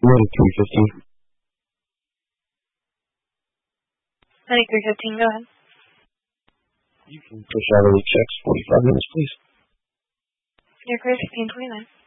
Ready 315. Ready 315, go ahead. You can push out early checks 45 minutes, please. You're clear 1629.